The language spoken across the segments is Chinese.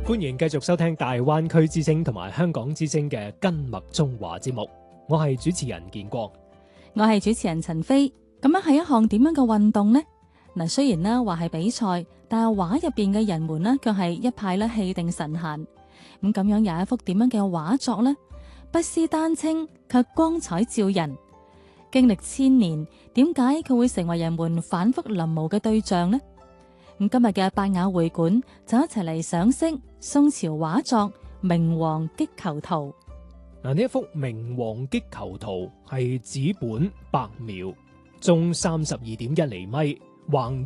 歡迎繼續收聽大灣區之聲同埋香港之聲嘅跟脈中華節目，我係主持人建國， 我係主持人陳飛。咁樣係一項點樣嘅運動呢？嗱，雖然呢話係比賽，但係畫入邊嘅人們呢，卻係一派咧氣定神閒。咁樣有一幅點樣嘅畫作呢？不施丹青，卻光彩照人。經歷千年，點解佢會成為人們反覆臨摹嘅對象呢？咁今日嘅百雅會館就一齊嚟賞識宋朝畫作《明王擊裘圖》。 嗱，呢一幅《明王擊裘圖》係紙本白描，縱32.1厘米，橫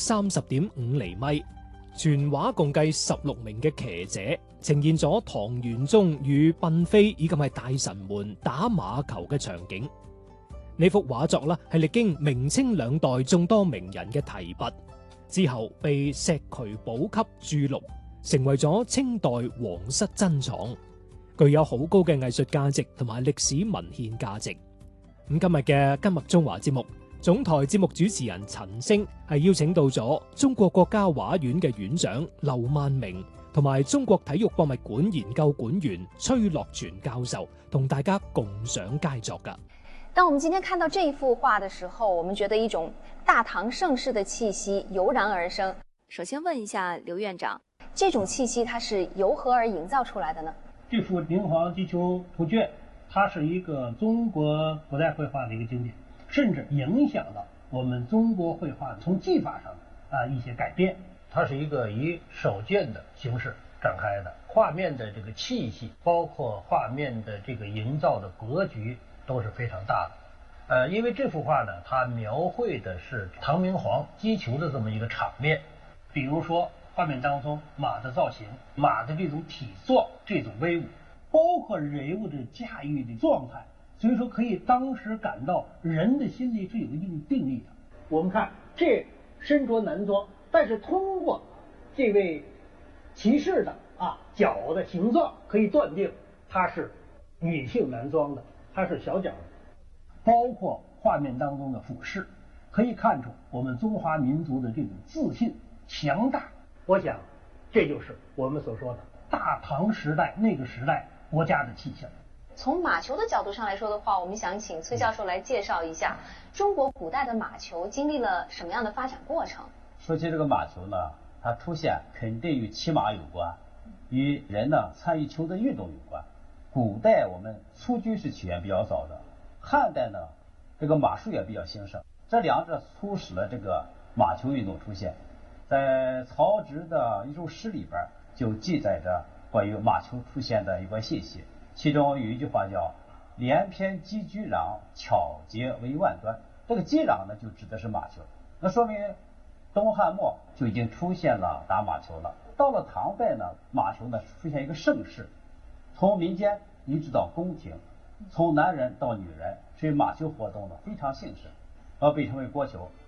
230.5厘米。全畫共計16名嘅騎者，呈現咗唐玄宗與嬪妃以及係大臣們打馬球嘅場景。呢幅畫作啦，係歷經明清兩代眾多名人嘅提拔，之後被石渠寶笈鑄錄，成為咗清代皇室珍藏，具有好高嘅藝術價值同埋歷史文獻價值。咁今日嘅跟脈中華節目，總台節目主持人陳星係邀請到咗中國國家畫院嘅院長劉萬明，同埋中國體育博物館研究館員崔樂全教授，同大家共賞佳作噶。 當我們今天看到這一幅畫的時候，我們覺得一種大唐盛世的氣息油然而生。首先問一下劉院長，這種氣息它是由何而營造出來的呢？ 這幅《明王擊裘圖卷》，它是一個中國古代繪畫的一個經典，甚至影響了我們中國繪畫從技法上的一些改變。它是一個以手卷的形式展開的，畫面的這個氣息，包括畫面的這個營造的格局都是非常大的。因為這幅畫呢，它描繪的是唐明皇擊裘的這麼一個場面，比如說畫面當中馬的造型，馬的這種體壯，這種威武，包括人物的駕馭的狀態，所以說可以當時感到人的心理是有一定定力的。我們看這身着男裝，但是通過這位騎士的腳的形狀，可以斷定他是女性男裝的，他是小腳的。包括畫面當中的俯視，可以看出我們中華民族的這種自信強大。我想這就是我們所說的大唐時代那個時代國家的氣象。 從馬球的角度上來說的話，我們想請崔教授來介紹一下中國古代的馬球經歷了什麼樣的發展過程。 說起這個馬球呢，它出現肯定與騎馬有關，與人呢參與球的運動有關。古代我們蹴鞠是起源比較早的，漢代呢這個馬術也比較興盛，這兩者促使了這個馬球運動出現。在曹植的一首詩裏邊就記載着關於馬球出現的一個信息，其中有一句話叫連篇擊鞠壤，巧捷為萬端。這個擊壤呢就指的是馬球，那說明東漢末就已經出現了打馬球了。到了唐代呢，馬球呢出現一個盛世，從民間一直到宮廷，從男人到女人，所以馬球活動呢非常興盛，而被稱為國球。